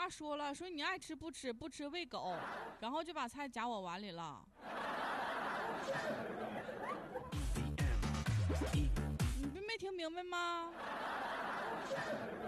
妈说了，说你爱吃不吃，不吃喂狗，然后就把菜夹我碗里了。你没听明白吗？